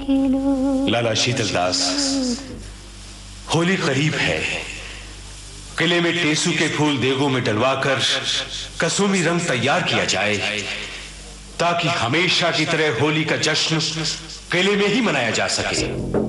लाला शीतल दास, होली करीब है। किले में टेसू के फूल देगों में डलवाकर कसूमी रंग तैयार किया जाए, ताकि हमेशा की तरह होली का जश्न किले में ही मनाया जा सके।